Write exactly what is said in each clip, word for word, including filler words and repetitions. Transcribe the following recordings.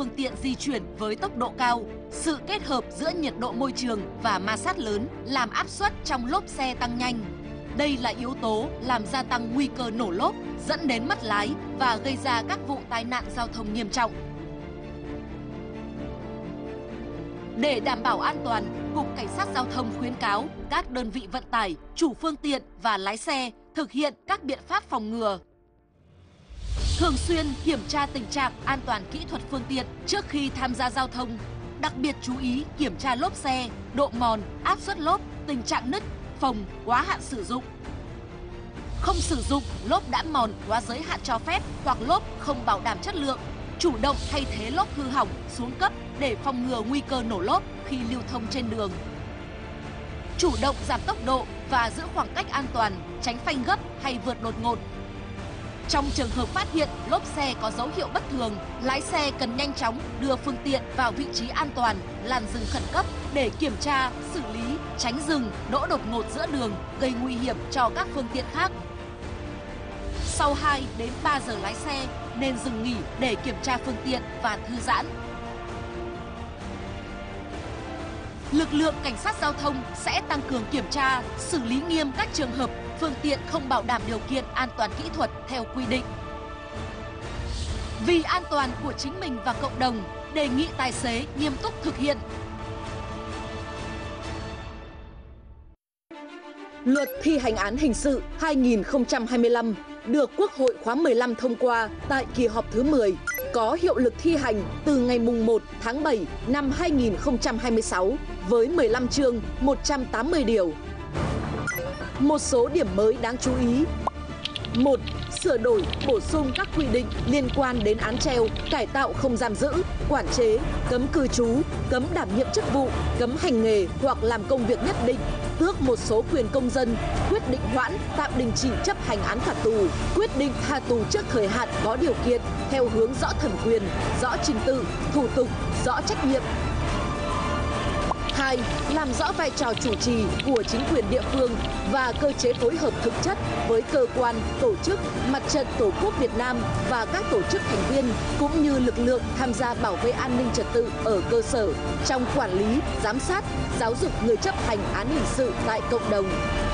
phương tiện di chuyển với tốc độ cao. Sự kết hợp giữa nhiệt độ môi trường và ma sát lớn làm áp suất trong lốp xe tăng nhanh. Đây là yếu tố làm gia tăng nguy cơ nổ lốp, dẫn đến mất lái và gây ra các vụ tai nạn giao thông nghiêm trọng. Để đảm bảo an toàn, Cục Cảnh sát Giao thông khuyến cáo các đơn vị vận tải, chủ phương tiện và lái xe thực hiện các biện pháp phòng ngừa. Thường xuyên kiểm tra tình trạng an toàn kỹ thuật phương tiện trước khi tham gia giao thông. Đặc biệt chú ý kiểm tra lốp xe, độ mòn, áp suất lốp, tình trạng nứt, phồng, quá hạn sử dụng. Không sử dụng lốp đã mòn quá giới hạn cho phép hoặc lốp không bảo đảm chất lượng. Chủ động thay thế lốp hư hỏng, xuống cấp để phòng ngừa nguy cơ nổ lốp khi lưu thông trên đường. Chủ động giảm tốc độ và giữ khoảng cách an toàn, tránh phanh gấp hay vượt đột ngột. Trong trường hợp phát hiện lốp xe có dấu hiệu bất thường, lái xe cần nhanh chóng đưa phương tiện vào vị trí an toàn, làn dừng khẩn cấp để kiểm tra, xử lý, tránh dừng, đỗ đột ngột giữa đường, gây nguy hiểm cho các phương tiện khác. Sau hai đến ba giờ lái xe nên dừng nghỉ để kiểm tra phương tiện và thư giãn. Lực lượng cảnh sát giao thông sẽ tăng cường kiểm tra, xử lý nghiêm các trường hợp phương tiện không bảo đảm điều kiện an toàn kỹ thuật theo quy định. Vì an toàn của chính mình và cộng đồng, đề nghị tài xế nghiêm túc thực hiện. Luật thi hành án hình sự hai nghìn không trăm hai mươi lăm được Quốc hội khóa mười lăm thông qua tại kỳ họp thứ mười, có hiệu lực thi hành từ ngày mùng một tháng bảy năm hai nghìn không trăm hai mươi sáu với mười lăm chương, một trăm tám mươi điều. Một số điểm mới đáng chú ý. một. Sửa đổi, bổ sung các quy định liên quan đến án treo, cải tạo không giam giữ, quản chế, cấm cư trú, cấm đảm nhiệm chức vụ, cấm hành nghề hoặc làm công việc nhất định, tước một số quyền công dân, quyết định hoãn, tạm đình chỉ chấp hành án phạt tù, quyết định tha tù trước thời hạn có điều kiện, theo hướng rõ thẩm quyền, rõ trình tự, thủ tục, rõ trách nhiệm. hai. Làm rõ vai trò chủ trì của chính quyền địa phương và cơ chế phối hợp thực chất với cơ quan, tổ chức, Mặt trận Tổ quốc Việt Nam và các tổ chức thành viên, cũng như lực lượng tham gia bảo vệ an ninh trật tự ở cơ sở trong quản lý, giám sát, giáo dục người chấp hành án hình sự tại cộng đồng.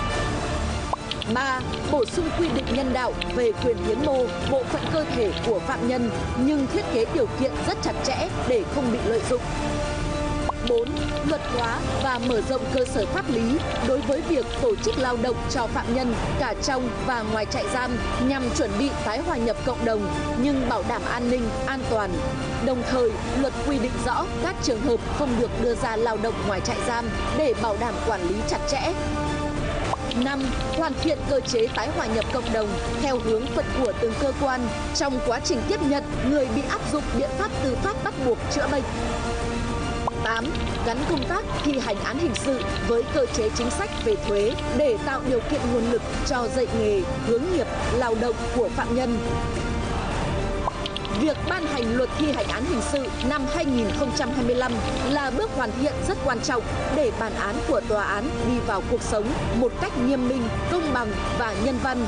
ba. Bổ sung quy định nhân đạo về quyền hiến mô, bộ phận cơ thể của phạm nhân nhưng thiết kế điều kiện rất chặt chẽ để không bị lợi dụng. bốn. Luật hóa và mở rộng cơ sở pháp lý đối với việc tổ chức lao động cho phạm nhân cả trong và ngoài trại giam nhằm chuẩn bị tái hòa nhập cộng đồng nhưng bảo đảm an ninh, an toàn. Đồng thời, luật quy định rõ các trường hợp không được đưa ra lao động ngoài trại giam để bảo đảm quản lý chặt chẽ. năm. Hoàn thiện cơ chế tái hòa nhập cộng đồng theo hướng phận của từng cơ quan trong quá trình tiếp nhận người bị áp dụng biện pháp tư pháp bắt buộc chữa bệnh. tám. Gắn công tác thi hành án hình sự với cơ chế chính sách về thuế để tạo điều kiện nguồn lực cho dạy nghề, hướng nghiệp, lao động của phạm nhân. Việc ban hành luật thi hành án hình sự năm hai nghìn không trăm hai mươi lăm là bước hoàn thiện rất quan trọng để bản án của tòa án đi vào cuộc sống một cách nghiêm minh, công bằng và nhân văn.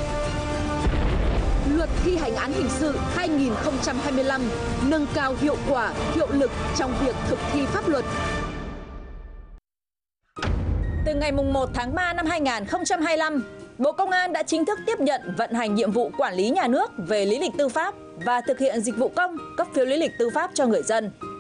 Luật thi hành án hình sự hai nghìn không trăm hai mươi lăm nâng cao hiệu quả, hiệu lực trong việc thực thi pháp luật. Từ ngày mùng một tháng ba năm hai nghìn không trăm hai mươi lăm, Bộ Công an đã chính thức tiếp nhận vận hành nhiệm vụ quản lý nhà nước về lý lịch tư pháp và thực hiện dịch vụ công cấp phiếu lý lịch tư pháp cho người dân.